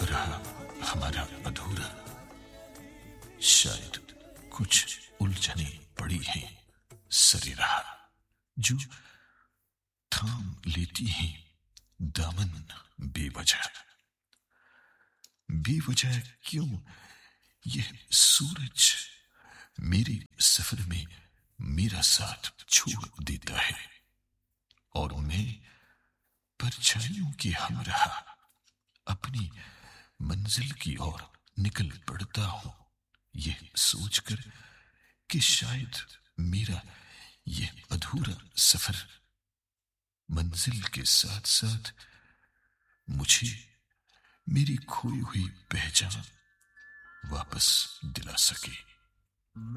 रहा हमारा अधूरा। शायद कुछ उलझने पड़ी हैं सरे राह, जो थाम लेती हैं दामन बेवजह। बेवजह क्यों यह सूरज मेरे सफर में मेरा साथ छोड़ देता है, और मैं परछाइयों के हमराह अपनी मंजिल की ओर निकल पड़ता हूं, यह सोचकर कि शायद मेरा यह अधूरा सफर मंजिल के साथ साथ मुझे मेरी खोई हुई पहचान वापस दिला सके।